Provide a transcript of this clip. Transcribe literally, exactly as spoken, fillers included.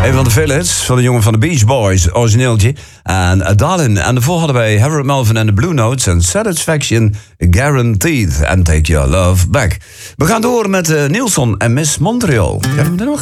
Een van de vele hits van de jongen van de Beach Boys, origineeltje. En uh, Darlin. En daarvoor hadden wij Harold Melvin en de Blue Notes en Satisfaction Guaranteed. And Take Your Love Back. We gaan door met uh, Nilsson en Miss Montreal. Kennen we dat nog?